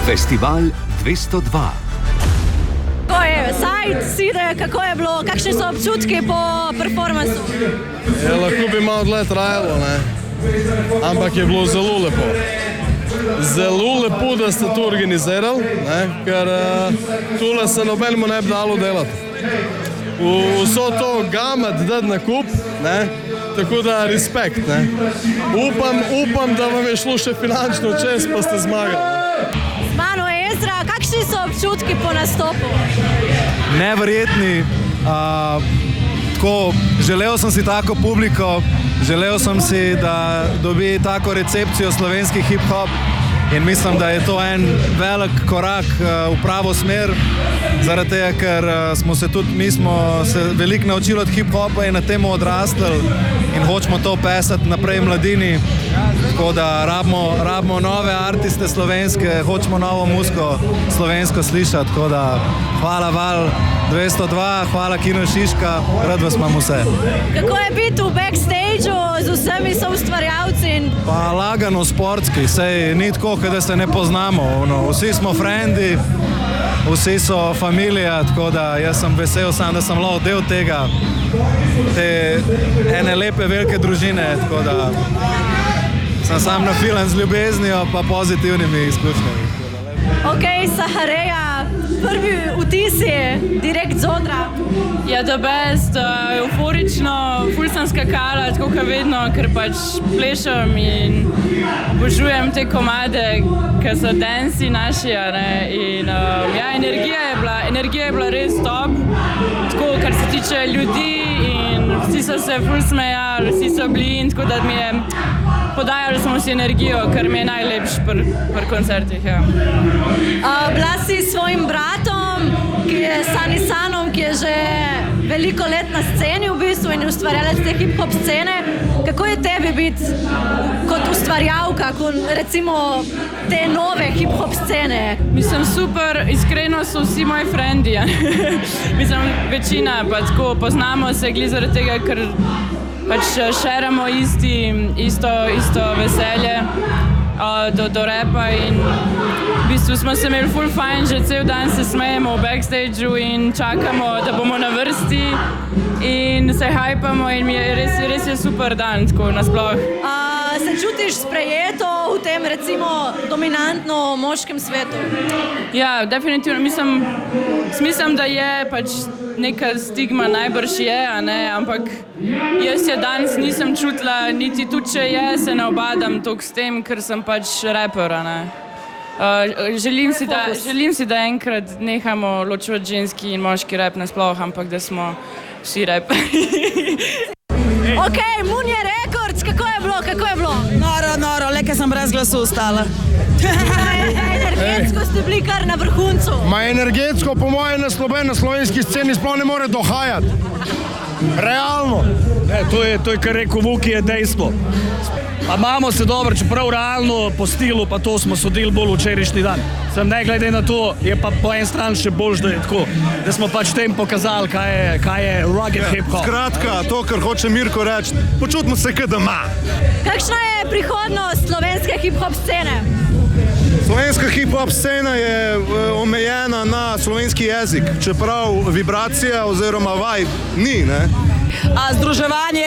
Festival 202. Kako je, Side, kako je bilo, kakšni so občutki po performansu? Lahko bi malo dlje trajalo, ne? Ampak je bilo zelo lepo. Zelo lepo, da ste to organizirali, ne? Ker tole se nobenemu ne bi dalo delati. Vso to gamat dati na kup, ne? Tako da respekt, ne? Upam, da vam je šlo še finančno čez, pa ste zmagali. Z mano je Ezra, kakšni so občutki po nastopu? Neverjetni. Želel sem si tako publiko, želel sem si, da dobi tako recepcijo slovenski hip-hop in mislim, da je to en velik korak v pravo smer, zaradi tega, ker mi smo se veliko naučili od hip-hopa in na temu odrastli in hočemo to pesati naprej mladini, tako da rabimo nove artiste slovenske, hočemo novo muziko slovensko slišati, tako da hvala Val 202, hvala Kino Šiška, rad vas imam vse. Kako je biti v backstageu z vsemi soustvarjalci? Pa lagano sportski, sej ni tako, da se ne poznamo, vsi smo frendi, vsi so familija, tako da jaz sem vesel sam, da sem lahko del tega, te ene lepe velike družine, tako da sem sam nafilan z ljubeznijo pa pozitivnimi izkušnjami. Ok, Sahareja, prvi vtisi, direkt z odra. Ja, the best, euforično, ful sem skakala, tako kot vedno, ker pač plešem in obožujem te komade, ki so dansi naši, in ja, energija je bila res top, tako kar se tiče ljudi in vsi so se ful smejali, vsi so bili in tako da mi je podajali smo si energijo, kar mi je najlepši pri koncertih. Ja. Bila si s svojim bratom, Sanisanom, ki je že veliko let na sceni v bistvu in ustvarjalec te hip-hop scene. Kako je tebi biti kot ustvarjalka, recimo te nove hip-hop scene? Mislim, super, iskreno so vsi moji frendi. Mislim, večina, pa tako poznamo se glih zaradi tega, ker pač šeramo isto veselje do repa in v bistvu smo se imeli ful fajn, že cel dan se smejemo v backstageu in čakamo, da bomo na vrsti in se hajpamo in res je super dan, tako nasploh. Se čutiš sprejeto v tem recimo dominantno moškem svetu? Ja, definitivno, mislim, da je pač neka stigma najbrž je, ampak jaz je danes nisem čutila, niti tudi če je, se ne obadam toliko s tem, ker sem pač raper, Želim si, da enkrat nehamo ločevati ženski in moški rap nasploh, ampak da smo vsi raperi. Ok, Munje Records, kako je bilo? Noro, le kaj sem brez glasu ostala. Energetsko ste bili kar na vrhuncu. Energetsko po moje na slovenski sceni sploh ne more dohajati. Realno. To je kar rekel Vuki, je dejstvo. Pa imamo se dobro, čeprav realno po stilu, pa to smo sodili bolj včerajšnji dan. Sem ne glede na to, je pa po en stran še bolj, da je tako, da smo pač tem pokazali, kaj je rugged hip-hop. Skratka, to, kar hoče Mirko reči, počutimo se kot doma. Kakšna je prihodnost slovenske hip-hop scene? Slovenska hip-hop scena je omejena na slovenski jezik, čeprav vibracija oziroma vibe ni, ne? Združevanje